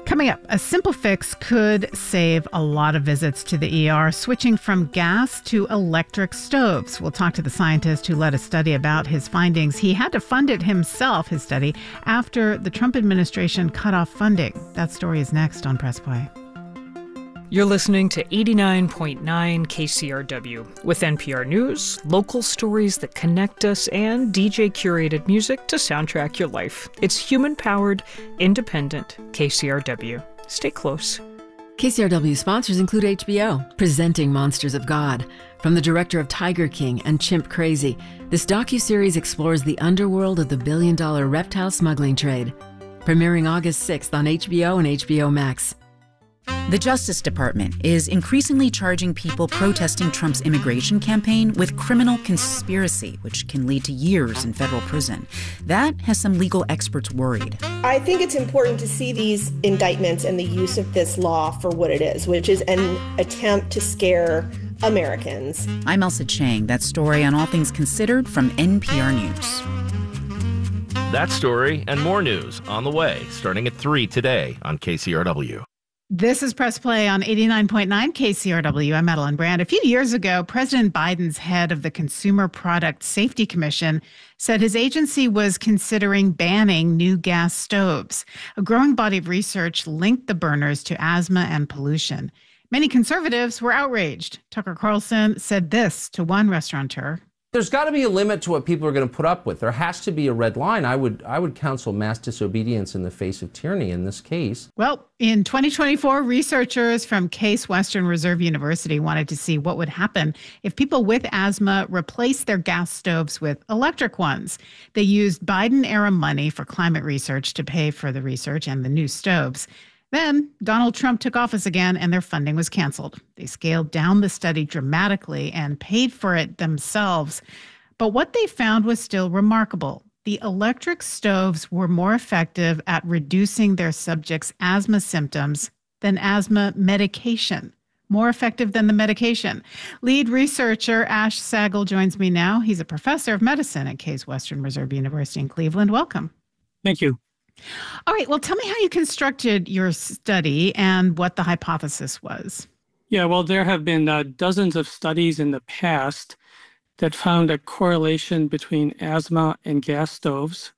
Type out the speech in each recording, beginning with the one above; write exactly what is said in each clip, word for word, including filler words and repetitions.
Coming up, a simple fix could save a lot of visits to the E R, switching from gas to electric stoves. We'll talk to the scientist who led a study about his findings. He had to fund it himself, his study, after the Trump administration cut off funding. That story is next on Press Play. You're listening to eighty-nine point nine K C R W with N P R News, local stories that connect us, and D J-curated music to soundtrack your life. It's human-powered, independent K C R W. Stay close. K C R W sponsors include H B O, presenting Monsters of God. From the director of Tiger King and Chimp Crazy, this docuseries explores the underworld of the billion-dollar reptile smuggling trade. Premiering August sixth on H B O and H B O Max. The Justice Department is increasingly charging people protesting Trump's immigration campaign with criminal conspiracy, which can lead to years in federal prison. That has some legal experts worried. I think it's important to see these indictments and the use of this law for what it is, which is an attempt to scare Americans. I'm Elsa Chang. That story on All Things Considered from N P R News. That story and more news on the way, starting at three today on K C R W. This is Press Play on eighty-nine point nine K C R W. I'm Madeline Brand. A few years ago, President Biden's head of the Consumer Product Safety Commission said his agency was considering banning new gas stoves. A growing body of research linked the burners to asthma and pollution. Many conservatives were outraged. Tucker Carlson said this to one restaurateur. There's got to be a limit to what people are going to put up with. There has to be a red line. I would I would counsel mass disobedience in the face of tyranny in this case. Well, in twenty twenty-four, researchers from Case Western Reserve University wanted to see what would happen if people with asthma replaced their gas stoves with electric ones. They used Biden-era money for climate research to pay for the research and the new stoves. Then Donald Trump took office again and their funding was canceled. They scaled down the study dramatically and paid for it themselves. But what they found was still remarkable. The electric stoves were more effective at reducing their subjects' asthma symptoms than asthma medication. More effective than the medication. Lead researcher Ash Sagal joins me now. He's a professor of medicine at Case Western Reserve University in Cleveland. Welcome. Thank you. All right. Well, tell me how you constructed your study and what the hypothesis was. Yeah, well, there have been uh, dozens of studies in the past that found a correlation between asthma and gas stoves,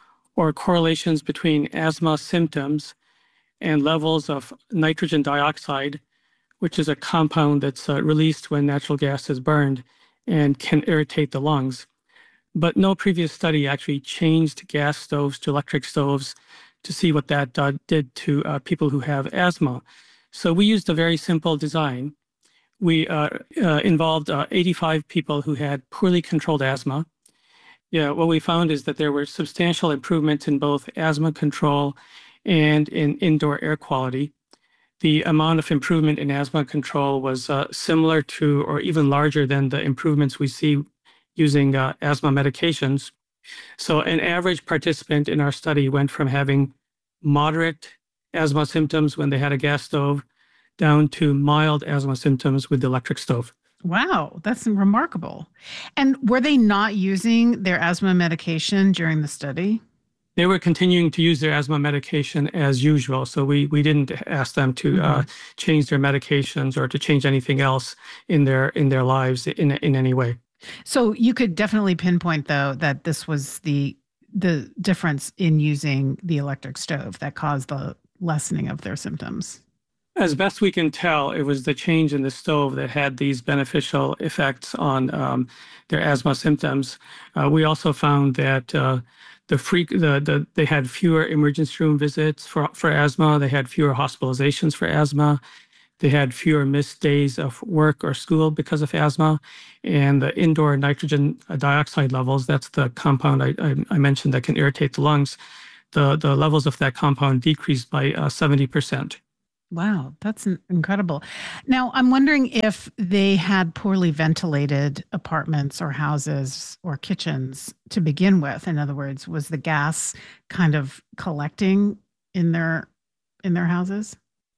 or correlations between asthma symptoms and levels of nitrogen dioxide, which is a compound that's uh, released when natural gas is burned and can irritate the lungs. But no previous study actually changed gas stoves to electric stoves to see what that uh, did to uh, people who have asthma. So we used a very simple design. We uh, uh, involved uh, eighty-five people who had poorly controlled asthma. Yeah, what we found is that there were substantial improvements in both asthma control and in indoor air quality. The amount of improvement in asthma control was uh, similar to or even larger than the improvements we see using uh, asthma medications. So an average participant in our study went from having moderate asthma symptoms when they had a gas stove down to mild asthma symptoms with the electric stove. Wow, that's remarkable. And were they not using their asthma medication during the study? They were continuing to use their asthma medication as usual. So we, we didn't ask them to mm-hmm. uh, change their medications or to change anything else in their in their lives in in any way. So you could definitely pinpoint, though, that this was the the difference in using the electric stove that caused the lessening of their symptoms. As best we can tell, it was the change in the stove that had these beneficial effects on um, their asthma symptoms. Uh, we also found that uh, the, free, the the they had fewer emergency room visits for, for asthma. They had fewer hospitalizations for asthma. They had fewer missed days of work or school because of asthma. And the indoor nitrogen dioxide levels, that's the compound I, I, I mentioned that can irritate the lungs, the, the levels of that compound decreased by uh, seventy percent. Wow, that's incredible. Now, I'm wondering if they had poorly ventilated apartments or houses or kitchens to begin with. In other words, was the gas kind of collecting in their in their houses?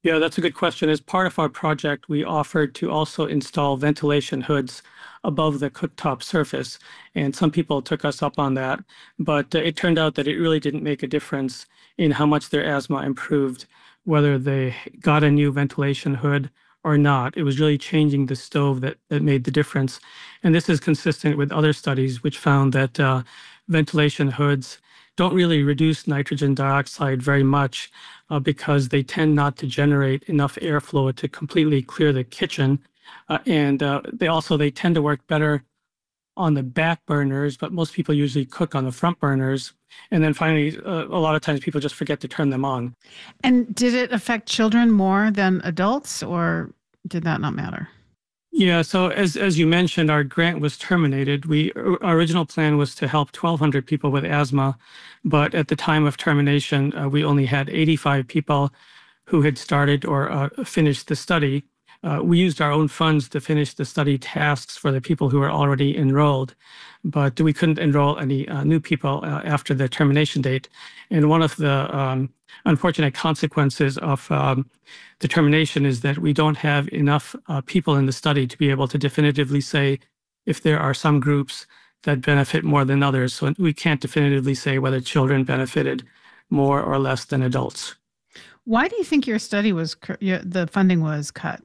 Yeah, that's a good question. As part of our project, we offered to also install ventilation hoods above the cooktop surface. And some people took us up on that. But uh, it turned out that it really didn't make a difference in how much their asthma improved, whether they got a new ventilation hood or not. It was really changing the stove that, that made the difference. And this is consistent with other studies which found that uh, ventilation hoods don't really reduce nitrogen dioxide very much uh, because they tend not to generate enough airflow to completely clear the kitchen. Uh, and uh, they also, they tend to work better on the back burners, but most people usually cook on the front burners. And then finally, uh, a lot of times people just forget to turn them on. And did it affect children more than adults, or did that not matter? Yeah, so as as you mentioned, our grant was terminated. We Our original plan was to help twelve hundred people with asthma, but at the time of termination, uh, we only had eighty-five people who had started or uh, finished the study. Uh, we used our own funds to finish the study tasks for the people who were already enrolled, but we couldn't enroll any uh, new people uh, after the termination date. And one of the um, unfortunate consequences of um, the termination is that we don't have enough uh, people in the study to be able to definitively say if there are some groups that benefit more than others. So we can't definitively say whether children benefited more or less than adults. Why do you think your study was, the funding was cut?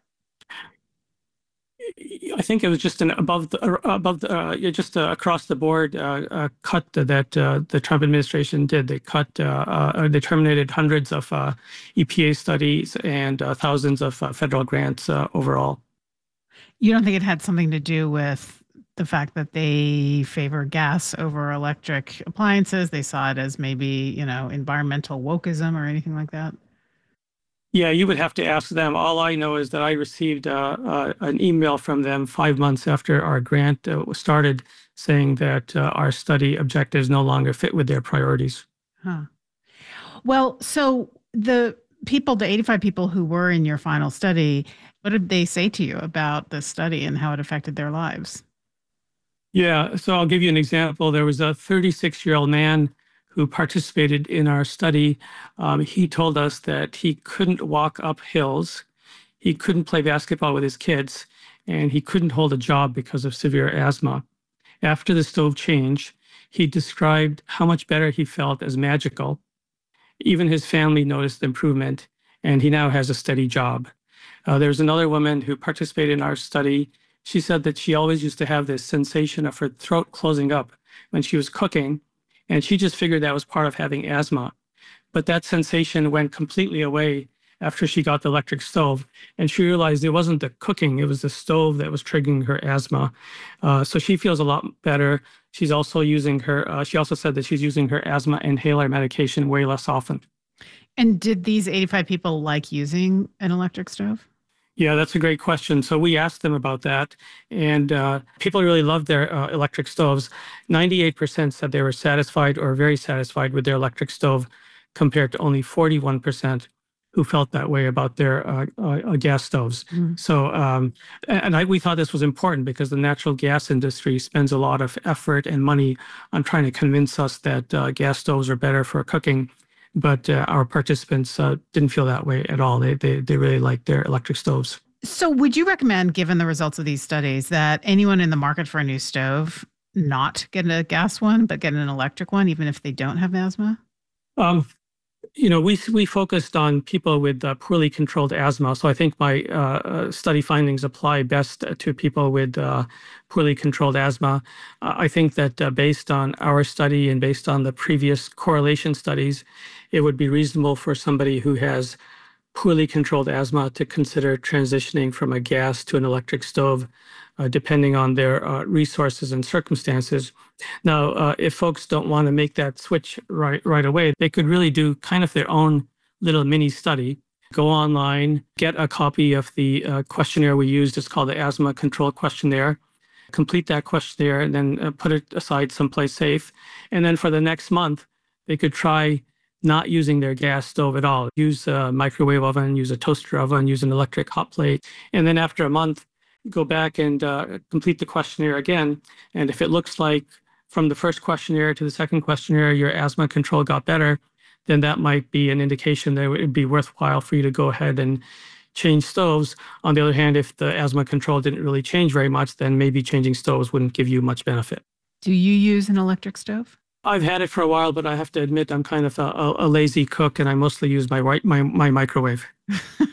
I think it was just an above the above the uh, just uh, across the board uh, uh, cut that uh, the Trump administration did. They cut, uh, uh, they terminated hundreds of uh, E P A studies and uh, thousands of uh, federal grants uh, overall. You don't think it had something to do with the fact that they favor gas over electric appliances? They saw it as maybe, you know, environmental wokeism or anything like that? Yeah, you would have to ask them. All I know is that I received uh, uh, an email from them five months after our grant uh, was started saying that uh, our study objectives no longer fit with their priorities. Huh. Well, so the people, the eighty-five people who were in your final study, what did they say to you about the study and how it affected their lives? Yeah, so I'll give you an example. There was a thirty-six-year-old man who participated in our study. Um, he told us that he couldn't walk up hills, he couldn't play basketball with his kids, and he couldn't hold a job because of severe asthma. After the stove change, he described how much better he felt as magical. Even his family noticed improvement, and he now has a steady job. Uh, there's another woman who participated in our study. She said that she always used to have this sensation of her throat closing up when she was cooking, and she just figured that was part of having asthma. But that sensation went completely away after she got the electric stove. And she realized it wasn't the cooking, it was the stove that was triggering her asthma. Uh, so she feels a lot better. She's also using her, uh, she also said that she's using her asthma inhaler medication way less often. And did these eighty-five people like using an electric stove? Yeah, that's a great question. So we asked them about that, and uh, people really loved their uh, electric stoves. ninety-eight percent said they were satisfied or very satisfied with their electric stove, compared to only forty-one percent who felt that way about their uh, uh, gas stoves. Mm-hmm. So, um, and I, we thought this was important because the natural gas industry spends a lot of effort and money on trying to convince us that uh, gas stoves are better for cooking. But uh, our participants uh, didn't feel that way at all. They, they they really liked their electric stoves. So would you recommend, given the results of these studies, that anyone in the market for a new stove not get a gas one, but get an electric one, even if they don't have asthma? Um, you know, we we focused on people with uh, poorly controlled asthma. So I think my uh, study findings apply best to people with uh, poorly controlled asthma. Uh, I think that uh, based on our study and based on the previous correlation studies, it would be reasonable for somebody who has poorly controlled asthma to consider transitioning from a gas to an electric stove, uh, depending on their uh, resources and circumstances. Now, uh, if folks don't want to make that switch right, right away, they could really do kind of their own little mini study. Go online, get a copy of the uh, questionnaire we used. It's called the Asthma Control Questionnaire. Complete that questionnaire and then uh, put it aside someplace safe. And then for the next month, they could try not using their gas stove at all. Use a microwave oven, use a toaster oven, use an electric hot plate. And then after a month, go back and uh, complete the questionnaire again. And if it looks like from the first questionnaire to the second questionnaire, your asthma control got better, then that might be an indication that it would be worthwhile for you to go ahead and change stoves. On the other hand, if the asthma control didn't really change very much, then maybe changing stoves wouldn't give you much benefit. Do you use an electric stove? I've had it for a while, but I have to admit I'm kind of a, a lazy cook, and I mostly use my my, my microwave.